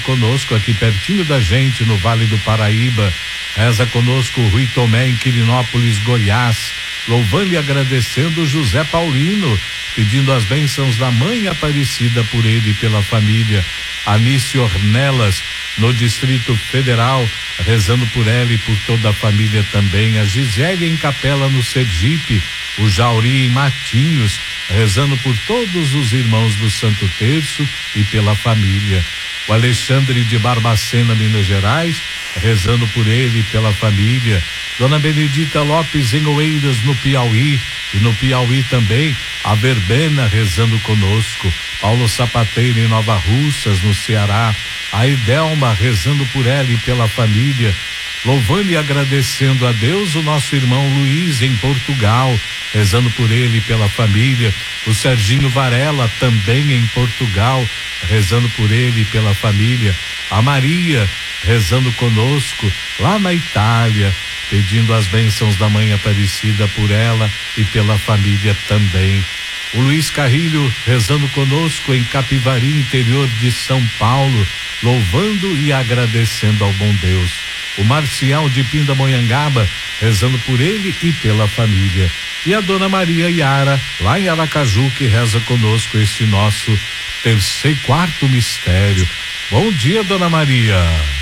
conosco aqui pertinho da gente no Vale do Paraíba. Reza conosco Rui Tomé em Quirinópolis, Goiás, louvando e agradecendo José Paulino, pedindo as bênçãos da Mãe Aparecida por ele e pela família. Anice Ornelas no Distrito Federal, rezando por ela e por toda a família também. A Gisele em Capela no Sergipe, o Jauri em Matinhos, rezando por todos os irmãos do Santo Terço e pela família. O Alexandre de Barbacena, Minas Gerais, rezando por ele e pela família. Dona Benedita Lopes em Oeiras, no Piauí, e no Piauí também a Verbena rezando conosco. Paulo Sapateiro em Nova Russas, no Ceará. A Idelma rezando por ela e pela família, louvando e agradecendo a Deus. O nosso irmão Luiz em Portugal, rezando por ele e pela família. O Serginho Varela também em Portugal, rezando por ele e pela família. A Maria rezando conosco lá na Itália, pedindo as bênçãos da Mãe Aparecida por ela e pela família também. O Luiz Carrilho rezando conosco em Capivari, interior de São Paulo, louvando e agradecendo ao bom Deus. O Marcial de Pindamonhangaba rezando por ele e pela família. E a Dona Maria Yara, lá em Aracaju, que reza conosco este nosso quarto mistério. Bom dia, Dona Maria.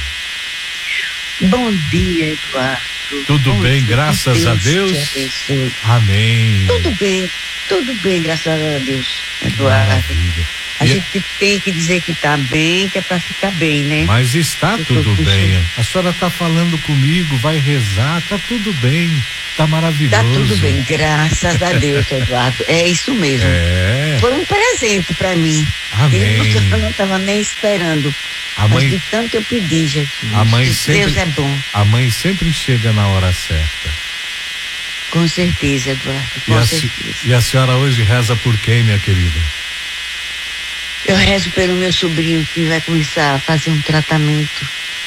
Bom dia, Eduardo. Tudo bem, graças a Deus. Amém. Tudo bem, graças a Deus, Eduardo. Maravilha. A gente tem que dizer que tá bem, que é pra ficar bem, né? Mas está tudo bem. A senhora tá falando comigo, vai rezar, tá tudo bem, tá maravilhoso. Tá tudo bem, graças a Deus, Eduardo. É isso mesmo. Foi um presente pra mim. Amém. Eu não tava nem esperando. Mas de tanto eu pedi, Jesus. Deus é bom. A mãe sempre chega na hora certa. Com certeza, Eduardo, com certeza. E a senhora hoje reza por quem, minha querida? Eu rezo pelo meu sobrinho que vai começar a fazer um tratamento,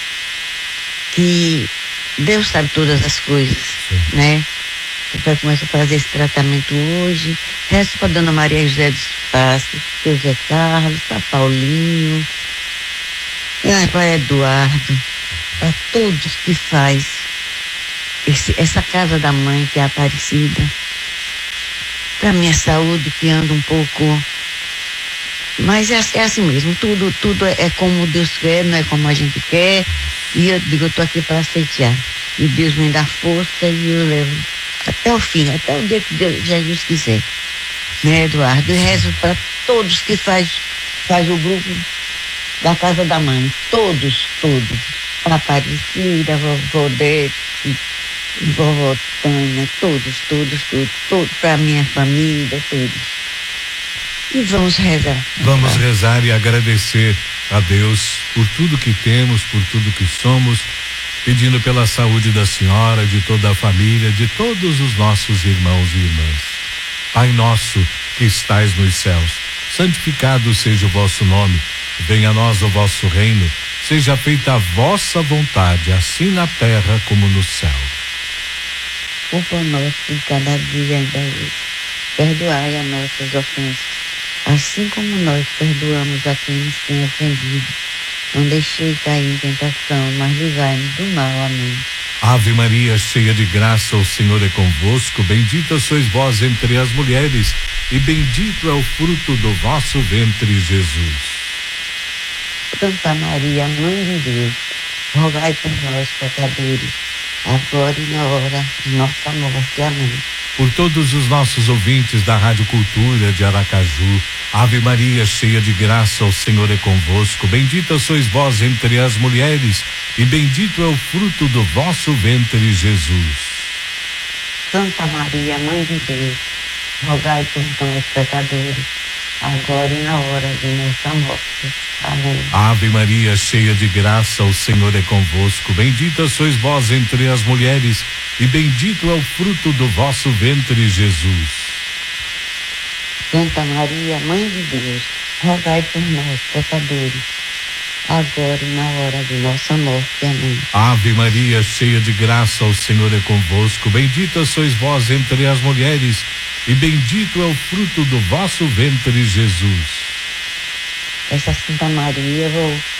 que Deus sabe todas as coisas, né? Ele vai começar a fazer esse tratamento hoje. Rezo para Dona Maria José dos Passos, seu Zé Carlos, para Paulinho, para Eduardo, para todos que faz essa casa da mãe que é Aparecida, para minha saúde que anda um pouco. Mas é assim mesmo, tudo é como Deus quer, não é como a gente quer. E eu digo, eu tô aqui para aceitar. E Deus me dá força e eu levo até o fim, até o dia que Jesus quiser. Né, Eduardo? Eu rezo para todos que faz o grupo da Casa da Mãe. Todos. A Aparecida, a vovó Odete, vovó Tânia, todos. Para minha família, todos. E vamos rezar. Vamos rezar e agradecer a Deus por tudo que temos, por tudo que somos, pedindo pela saúde da senhora, de toda a família, de todos os nossos irmãos e irmãs. Pai nosso que estais nos céus, santificado seja o vosso nome, venha a nós o vosso reino, seja feita a vossa vontade, assim na terra como no céu. O pão nosso de cada dia ainda hoje, perdoai as nossas ofensas, assim como nós perdoamos a quem nos tem ofendido. Não deixei cair em tentação, mas livrai-nos do mal. Amém. Ave Maria, cheia de graça, o Senhor é convosco, bendita sois vós entre as mulheres, e bendito é o fruto do vosso ventre, Jesus. Santa Maria, Mãe de Deus, rogai por nós, pecadores, agora e na hora de nossa morte. Amém. Por todos os nossos ouvintes da Rádio Cultura de Aracaju, Ave Maria, cheia de graça, o Senhor é convosco, bendita sois vós entre as mulheres, e bendito é o fruto do vosso ventre, Jesus. Santa Maria, Mãe de Deus, rogai por nós, pecadores, agora e na hora de nossa morte. Amém. Ave Maria, cheia de graça, o Senhor é convosco, bendita sois vós entre as mulheres, e bendito é o fruto do vosso ventre, Jesus. Santa Maria, Mãe de Deus, rogai por nós, pecadores, agora e na hora de nossa morte. Amém. Ave Maria, cheia de graça, o Senhor é convosco, bendita sois vós entre as mulheres, e bendito é o fruto do vosso ventre, Jesus. Essa Santa Maria, eu vou